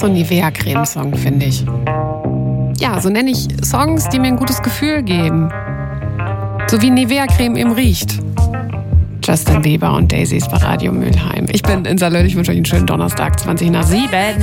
so ein Nivea-Creme-Song, finde ich. Ja, so nenne ich Songs, die mir ein gutes Gefühl geben. So wie Nivea-Creme eben riecht. Justin Bieber und Daisies bei Radio Mülheim. Ich bin Insa Löll, ich wünsche euch einen schönen Donnerstag, 20 nach 7.